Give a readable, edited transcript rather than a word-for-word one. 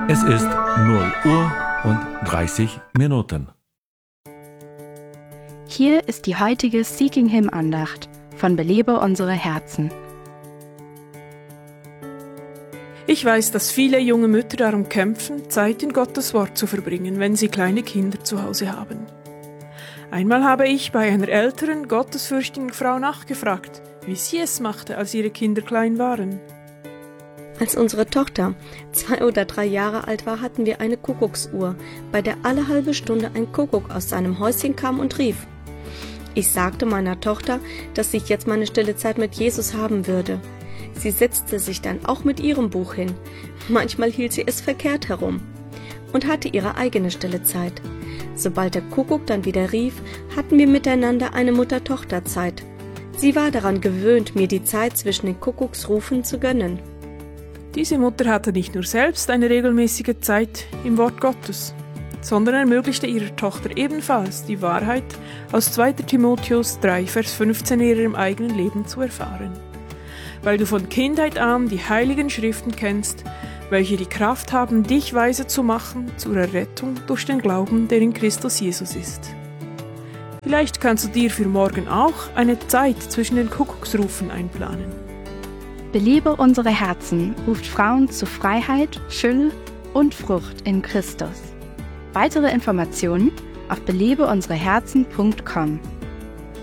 Es ist 0:30 Uhr. Hier ist die heutige Seeking Him Andacht von Belebe unsere Herzen. Ich weiß, dass viele junge Mütter darum kämpfen, Zeit in Gottes Wort zu verbringen, wenn sie kleine Kinder zu Hause haben. Einmal habe ich bei einer älteren, gottesfürchtigen Frau nachgefragt, wie sie es machte, als ihre Kinder klein waren. Als unsere Tochter 2 oder 3 Jahre alt war, hatten wir eine Kuckucksuhr, bei der alle halbe Stunde ein Kuckuck aus seinem Häuschen kam und rief. Ich sagte meiner Tochter, dass ich jetzt meine stille Zeit mit Jesus haben würde. Sie setzte sich dann auch mit ihrem Buch hin. Manchmal hielt sie es verkehrt herum und hatte ihre eigene stille Zeit. Sobald der Kuckuck dann wieder rief, hatten wir miteinander eine Mutter-Tochter-Zeit. Sie war daran gewöhnt, mir die Zeit zwischen den Kuckucksrufen zu gönnen. Diese Mutter hatte nicht nur selbst eine regelmäßige Zeit im Wort Gottes, sondern ermöglichte ihrer Tochter ebenfalls die Wahrheit aus 2. Timotheus 3, Vers 15 in ihrem eigenen Leben zu erfahren. Weil du von Kindheit an die heiligen Schriften kennst, welche die Kraft haben, dich weise zu machen zur Errettung durch den Glauben, der in Christus Jesus ist. Vielleicht kannst du dir für morgen auch eine Zeit zwischen den Kuckucksrufen einplanen. Belebe unsere Herzen ruft Frauen zu Freiheit, Fülle und Frucht in Christus. Weitere Informationen auf belebeunsereherzen.com.